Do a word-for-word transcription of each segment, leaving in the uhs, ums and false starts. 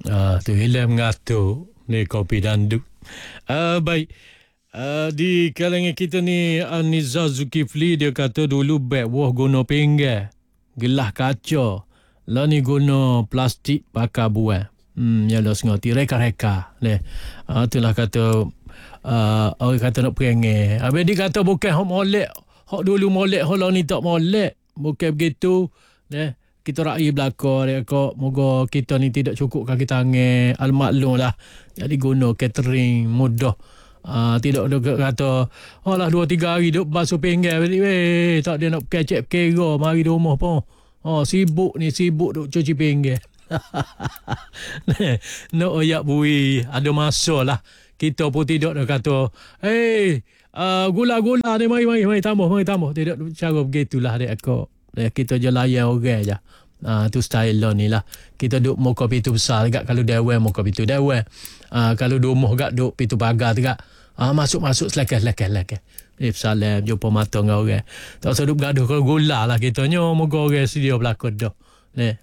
Ah, tu hilang mengatur ni kopi danduk. Ah, baik. Uh, di kalangan kita ni Aniza Zulkifli dia kata dulu beg wah guna pinggan, gelas kaca. Lah ni guna plastik pakai buang. Hmm, ya lah sengoti reka-reka. Leh. Ah, itulah kata uh, orang kata nak perangai. Habis dia kata bukan hok molek, hok dulu molek, hok lah ni tak molek. Bukan begitu. Leh. Kita rakyat belakang dia kata moga kita ni tidak cukup kaki tangan, al-maklum lah. Jadi guna catering mudah. Uh, tidak ada kata oh lah dua tiga hari duk basuh pinggan weh, tak dia nak kecek kera mari di rumah pun. Oh sibuk ni sibuk duk cuci pinggan. Nak oyak bui ada masa lah. Kita pun tidak nak kata hey uh, gula-gula ni mari mari mari tambah mari tambah. Tidak cara begitulah dia kata. Kita je layan orang je. Ah, tu style lah ni lah. Kita duk muka pintu besar dekat kalau dewan muka pintu dewan. Ah, kalau di rumah gak duk pintu pagar dekat. Ah, masuk-masuk selekas-selekas-selekas. Eh, salam jumpa mata dengan orang. Tak usah duk gaduh kalau gula lah kita nyo moga orang sedia berlakon dah. Ni.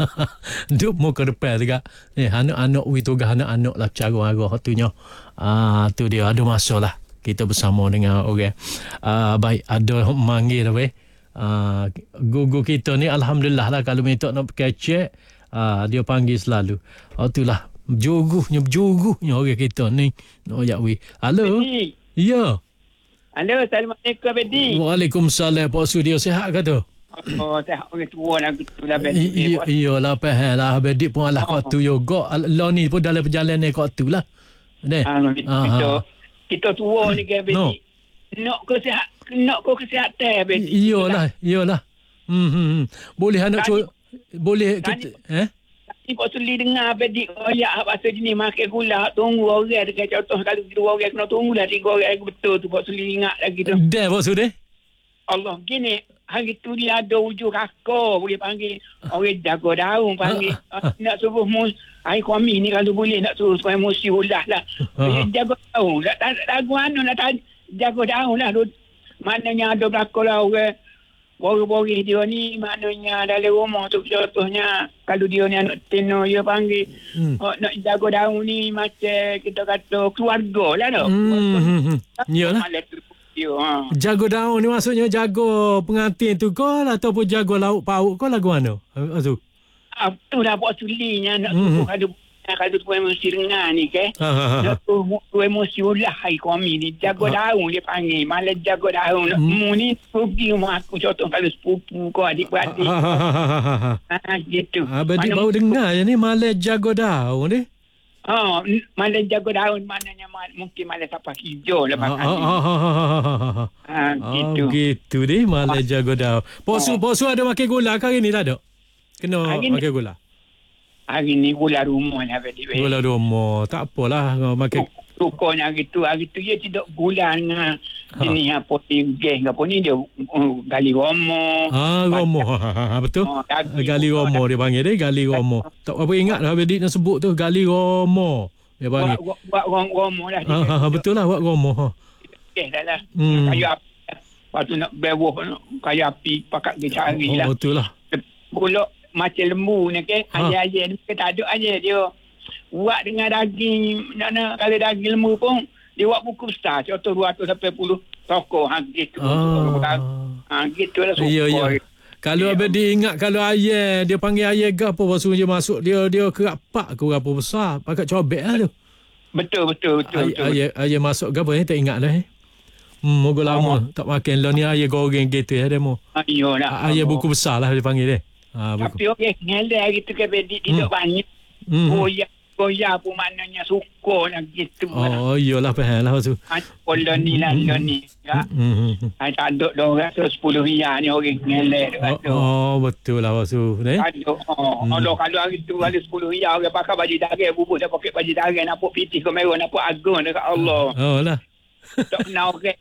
Duk muka depan dekat. Ni anak-anak wi tugas anak-anak lah cara arah tu nyo. Ah, tu dia ada masa lah. Kita bersama dengan orang. Ah, baik ada manggil weh. Uh, gugu kita ni alhamdulillah lah kalau minta nak kecek uh, dia panggil selalu. Oh itulah juguhnya juguhnya orang kita ni nak ajak wi. Halo. Bedi. Ya. Halo, assalamualaikum Bedi. Waalaikumsalam Pak Sudia sihat ke tu? Oh, sihat orang tua nak gitulah Bedi. Iya iyalah faham lah Bedi pun alah kat tu juga. Lah ni pun dalam perjalanan kat tu lah. Deh. Ah, kita kita tua ni kan Bedi. No. Nak kesihatan nak kau kesihatan Bedi. Iyalah, iyalah. Hmm, hmm. Boleh anak cu- boleh kita eh? Tadi Pak Suli dengar Bedi royak bahasa jenis makan gula tunggu orang dekat contoh kalau dua orang kena tunggulah tiga orang betul tu Pak Suli ingat lagi tu. Dah Pak Suli. Allah gini hari tu dia ada wujud kakak boleh panggil orang jaga daun panggil uh, nak suruh mus hari kami ni kalau boleh nak suruh supaya musi ulah lah. Uh, jaga daun tak lagu anu nak jaga daun lah. Maknanya ada belakang lah orang bori-bori dia ni maknanya dalam rumah tu contohnya kalau dia ni anak tino dia panggil hmm. oh, nak jaga daun ni macam kita kata keluarga lah tu. Hmm. Iyalah. Ha. Jaga daun ni maksudnya jaga pengantin tu kau ataupun jaga lauk pauk kau lagu mana? Tu. Ah, tu dah buat sulinya nak hmm. ada kalau tu emosi dengar ni ke nak tu emosi ulah hai kami ni jaga daun dia panggil malah jaga daun mu ni pergi rumah aku contoh kalau sepupu kau adik-beradik ha gitu abang baru dengar je ni malah jaga daun ni ha malah jaga daun maknanya mungkin malah tapak hijau lepas ni ha gitu gitu ni malah jaga daun posu posu ada makan gula ke hari ni tak ada kena makan gula. Hari ni gula rumah lah. Gula rumah. Tak apalah. Makan. Sukanya hari tu. Hari tu dia tidak gula dengan jenis ha. Apa ni. Gas apa ni. Dia uh, gali romo. Ah, romo. Ha, betul. Oh, gali romo dia panggil dia. Gali romo. Tak apa ingat lah. Dia nak sebut tu. Gali romo. Dia panggil. Buat romo lah. Ha, ha, betul lah. Buat romo. Gas dah lah. Hmm. Kayu api. Lepas tu nak bewah. Kayu api. Pakat dia cari lah. Oh, betul lah. Gula. Macam lembu ni ke ha. Ayah-ayah ni ke tak ada aja dia buat dengan daging nak kalau daging lembu pun dia buat buku besar contoh dua ratus lapan puluh toko ha gitu ah. Ha gitu lah ya, ya. Kalau abang dia ingat kalau ayah dia panggil ayah ke apa pasal dia masuk dia dia kerak pak ke berapa besar pakat cobek lah tu betul betul betul ayah, ayah, ayah masuk ke apa ni tak ingat dah eh hmm moga lama oh. Tak makan lah ni ayah goreng gitu ya demo ayolah ayah buku besar lah dia panggil dia. Ha, tapi okey ngelak gitu ke Bedi tidak hmm. banyak hmm. goyak goyak pun maknanya suka lah gitu oh lah. Iyalah faham lah tu pola ni lah hmm. ni ya hmm. Ay, tak ada orang sepuluh riyal ni orang ngelak oh, oh betul lah tu ni ada oh hmm. kalau kalau hari tu ada sepuluh riyal orang pakai baju dagang bubuk dah pakai baju dagang nampak piti ke merah nampak agung dekat Allah oh lah tak kenal orang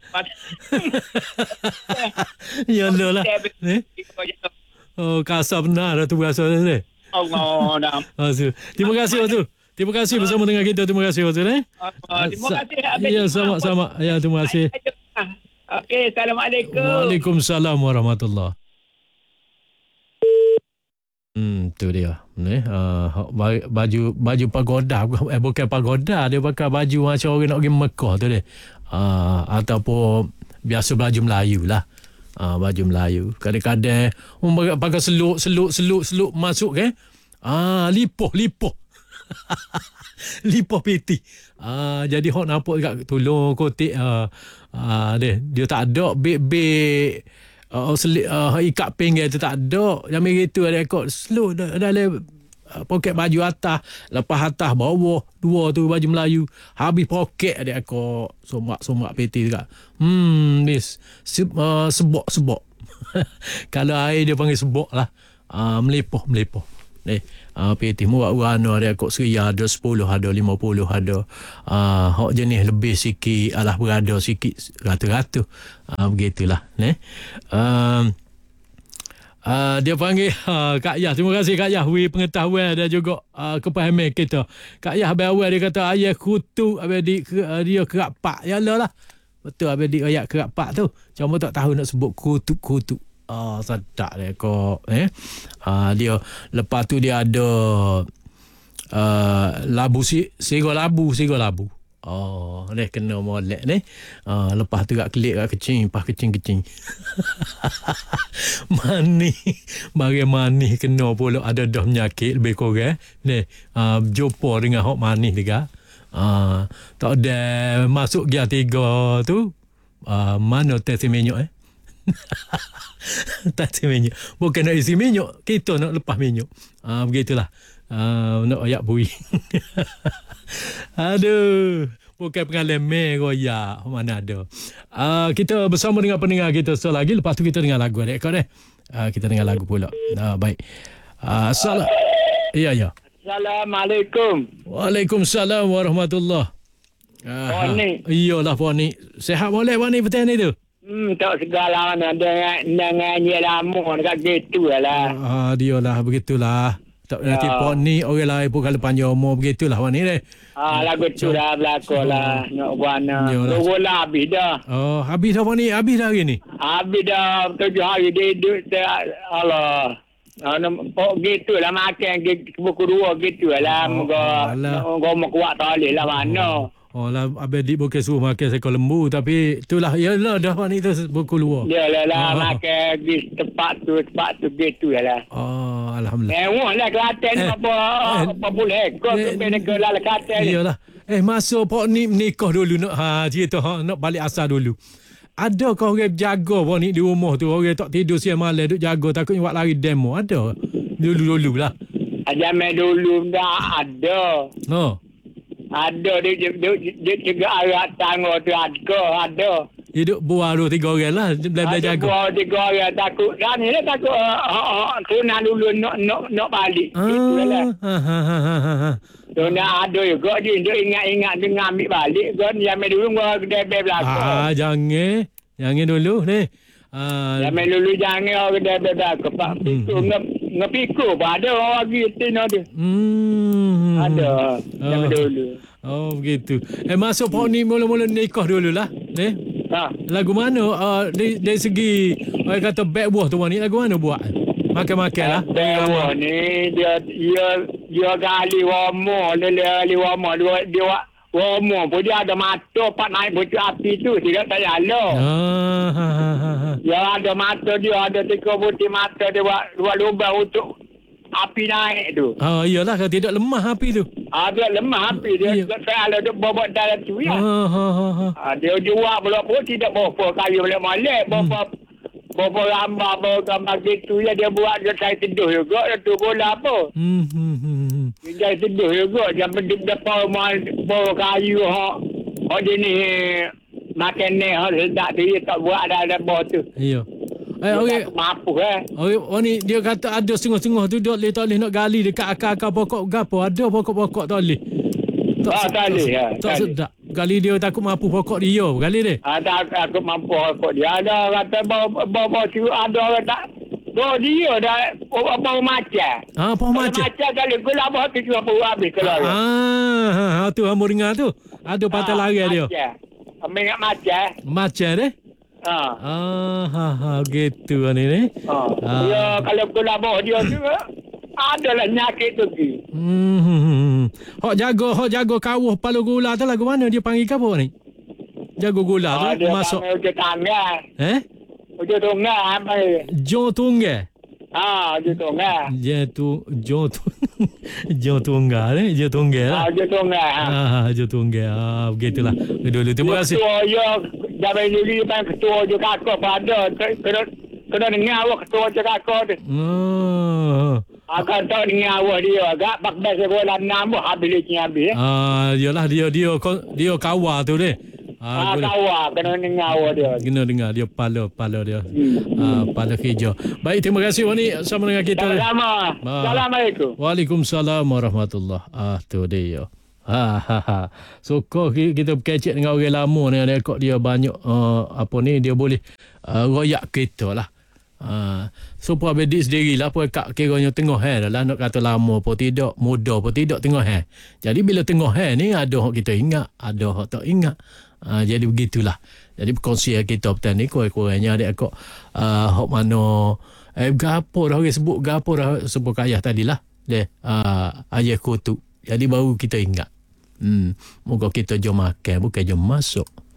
ya lah ni oh, kasar benar lah tu berasa ni. Allah dah. Terima kasih Waktu. Terima kasih bersama dengan kita. Terima kasih Waktu ni. Terima kasih. Ya, sama-sama. Ya, terima kasih. Okey, Assalamualaikum. Waalaikumsalam warahmatullahi. Hmm, tu dia. Ni, uh, baju baju pagoda, eh bukan pagoda, dia pakai baju macam orang nak pergi Mekah tu dia. Uh, ataupun biasa baju Melayu lah. Uh, baju Melayu. Kadang-kadang um, pakai seluk, seluk, seluk, seluk masuk ke. Ah, lipoh, lipoh. Lipoh peti. Ah, jadi hok nampak dekat tolong kotik ah uh, dia dia tak ada beg-beg uh, selit uh, ikat pinggir tu tak ada. Yang gitu ada ikut slow dalam uh, poket baju atas, lepas atas bawah dua tu baju Melayu. Habis poket ada ikut somak-somak peti dekat. Hmm, mis se, uh, sebok-sebok. Kalau air dia panggil sebok lah. Uh, melepoh, melepoh. Eh, uh, P T muat warna ada kot seria ada sepuluh ada lima puluh ada uh, hok jenis lebih sikit alah berada sikit rata-rata uh, begitulah ne um, uh, dia panggil uh, Kak Yah. Terima kasih Kak Yah wi pengetahuan dan juga uh, kepahaman kita. Kak Yah habis awal dia kata ayah kutu habis di, uh, dia kerak pak yalah lah betul habis di ayat kerak pak tu cuma tak tahu nak sebut kutu-kutu. Ah, sedap dia kok eh. Ah, dia lepas tu dia ada uh, labu si sego labu, sego labu. Oh, ni kena molek ni. Ah, lepas tu kat kelik kat kecing, pas kecing-kecing. Manis. Bagi manis kena pula ada dah penyakit lebih kurang. Ni, ah, jumpa dengan hok manis juga. Ah, tak ada masuk gear tiga tu. Ah, mana tes minyak eh? Tak isi minyak. Bukan nak isi minyak, kita nak lepas minyak. Ah, begitulah. Ah, nak ayak bui. Aduh, bukan pengalaman royak mana ada. Ah, kita bersama dengan pendengar kita selagi, lepas tu kita dengar lagu adik kau deh. Ah, kita dengar lagu pula. Ah, baik. Ah, salam. Ya ya. Assalamualaikum. Waalaikumsalam warahmatullahi. Ah, iyalah Puan ni. Sehat boleh Puan ni petang ni tu? Hmm, tak segala mana dengan dengan dia lama dekat gitu lah. Ah, dia lah begitulah. Tak nanti ya. Puan ni orang lain pun kalau panjang umur begitulah Puan ni deh. Ah, lagu tu dah berlaku lah. Nak buat nak. Logo lah habis dah. Oh, habis dah Puan ni? Habis dah hari ni? Habis dah tujuh hari dia duduk. Allah. Ah, pok gitu lah makan buku dua gitu lah. Moga moga mau kuat tak boleh lah mana. Oh lah, abang dik bukan suruh makan seekor lembu tapi itulah yalah dah Puan itu buku luar. Ya lah lah oh. Makan di tempat tu tempat tu gitu lah. Oh, alhamdulillah. Mewah lah Kelantan eh, apa eh, apa boleh kau eh, ke negara lah Kelantan. Iyalah. Eh masa Pok ni menikah dulu nak ha cerita ha, nak balik asal dulu. Ada kau orang jaga Pok ni di rumah tu orang tak tidur siang malam duk jaga takut buat lari demo ada. Dulu-dulu lah. Zaman dulu dah ada. Oh. Ada dia dia dia juga arak tangga tu ada ada. Hidup buah dua tiga orang lah belajar jaga. Buah tiga orang takut kan ni takut ha tuna dulu nak nak nak balik. Ah, itulah. Ha ha ha ha ha. Tuna ada juga dia dia ingat-ingat dengan ambil balik kan zaman dulu gua kedai belakang. Ah jangan jangan dulu ni. Ah zaman dulu jangan orang kedai belakang pak pikul ngep ngepikul ada orang gitu ada. Hmm. Ada zaman oh. dulu. Oh begitu. Eh masuk Pok ni mula-mula nikah dululah. Ni. Ha. Lagu mana uh, dari, dari segi orang kata back buah tu ni lagu mana buat? Makan-makan lah. Back buah ni dia dia dia gali wamo, dia gali wamo dia dia wamo pun dia ada mata pak naik bocor api tu tidak tak jalan. Ah ha ha ha. Dia ada mata dia ada tiga butir mata dia buat buat lubang untuk api naik tu. Ah iyalah kalau tidak lemah api tu. Ah dia lemah api dia saya ada bobot dalam tu ya. Ha ha ha. Ah dia jual pula pun tidak berapa kayu boleh molek berapa berapa gambar berapa gambar gitu ya dia buat dia saya tidur juga dia tu bola apa. Hmm hmm hmm. Dia tidur juga dia berdip depan rumah bawa kayu hak hak jenis makan ni hak sedap dia tak buat ada ada bawah tu. Iya. Eh, okey. Mampu eh. Okey, oh ni dia kata ada setengah-setengah tu dok tak boleh nak gali dekat akar-akar pokok gapo. Ada pokok-pokok tak boleh. Tak ah, tak boleh ya. Tak sedap. Gali dia takut mampu pokok dia. Gali dia. Ah, tak aku mampu pokok dia. Ada kata bawa-bawa siru ada orang tak. Bawa dia dah bawa macam. Ah, bawa macam. Macam kali gula bawa tu juga bawa habis kalau. Ah, ha tu hamba dengar tu. Ada patah ah, lari dia. Ambil ingat macam. Macam dia. Ha. Ah, ha, ha, gitu ni ni. Ha. Ah. Dia kalau gula bawa dia tu adalah nyakit tu ki. Hmm. Hok jaga, hok jaga kawuh palu gula tu lagu mana dia panggil apa ni? Jaga gula tu Ada masuk. Ujung tangga. Eh? Ujung tangga apa? Jom tunggal. Ah, ujung tangga. Je tu jom tu jom tunggal ni, jom tunggal lah. Ah, ujung tangga. Ah, jom tunggal. Ah, begitulah. Dulu terima kasih. Ketua ya, Jabal Juli pan ketua je kakak pada kena kena dengar awak ketua je kakak tu. Oh. Akan tak dengar awak dia agak pak dah sekolah enam habis ni habis. Ah, yalah dia dia dia kawal tu deh. Ah, kawa kena dengar awak dia. Kena dengar dia pala pala dia. Hmm. Ah, pala hijau. Baik, terima kasih Wani sama dengan kita. Sama. Ah. Assalamualaikum. Waalaikumsalam warahmatullahi. Ah, tu dia. Ha ha ha. So kau kita berkecek dengan orang lama ni, rekod dia banyak uh, apa ni dia boleh uh, royak kita lah. Uh, so puan bedik sendiri lah puan kak kiranya tengah hair lah nak kata lama pun tidak, muda pun tidak tengah hair. Jadi bila tengah hair ni ada hak kita ingat, ada hak tak ingat. Uh, jadi begitulah. Jadi berkongsi kita petang ni kurang-kurangnya ada kok uh, hak mana eh gapo dah orang sebut gapo dah sebut ayah tadilah. Dia uh, ayah kutu. Jadi baru kita ingat. Hmm, moga kita jom makan bukan jom masuk.